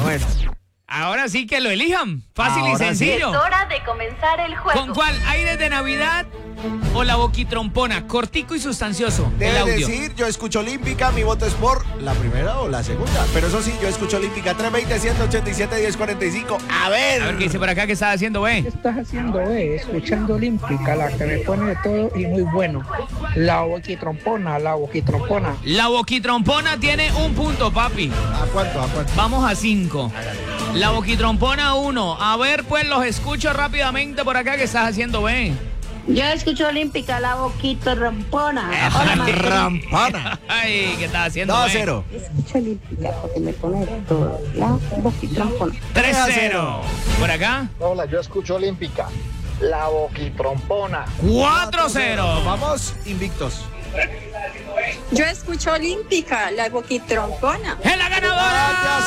Bueno. Ahora sí que lo elijan. Fácil y sencillo. Es hora de comenzar el juego. ¿Con cuál? ¿Aires de Navidad o la boquitrompona? Cortico y sustancioso. El Debe audio. decir, yo escucho Olímpica, mi voto es por la primera o la segunda. Pero eso sí, yo escucho Olímpica 320-187-1045. A ver. A ver qué dice por acá, ¿qué estás haciendo, ¿Qué ve? estás haciendo, escuchando Olímpica, la que me pone de todo y muy bueno? La boquitrompona. La boquitrompona tiene un punto, papi. ¿A cuánto? Vamos a 5. La boquitrompona 1. A ver, pues los escucho rápidamente por acá, ¿qué estás haciendo, ve? Yo escucho Olímpica, la boquita rampona. Hola, Rampana. Ay, ¿qué estás haciendo, 2-0. Escucho Olímpica porque me pone de todo. La boquita rampona. 3-0. Por acá, Hola, yo escucho Olímpica. La boquitrompona. 4-0. Vamos invictos. Yo escucho Olímpica, la boquitrompona. ¡Es la ganadora!